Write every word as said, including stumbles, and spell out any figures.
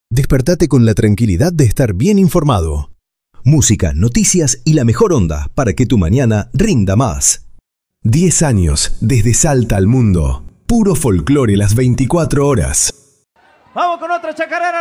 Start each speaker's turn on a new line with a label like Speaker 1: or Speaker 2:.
Speaker 1: Despertate con la tranquilidad de estar bien informado. Música, noticias y la mejor onda para que tu mañana rinda más. diez años desde Salta al mundo. Puro folclore las veinticuatro horas.
Speaker 2: Vamos con otra chacarera.